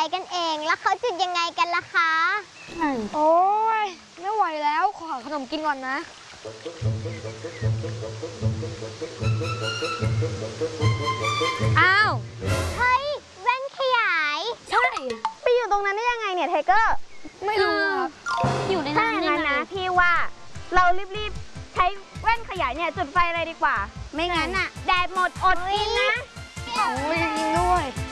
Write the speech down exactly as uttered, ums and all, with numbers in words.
กันเองแล้วเขาจุดยังไงกันล่ะคะโอ้ยไม่ไหวแล้วขอหาขนมกินก่อนนะอ้าวเฮ้ยแว่นขยายใช่ไปอยู่ตรงนั้นได้ยังไงเนี่ยไทเกอร์ไม่รู้ครับอยู่ในนั้นได้ไงนะพี่ว่าเรารีบๆใช้แว่นขยายเนี่ยจุดไฟเลยดีกว่าไม่งั้นอะแดดหมดอดกินนะโอ้ยจริงด้วย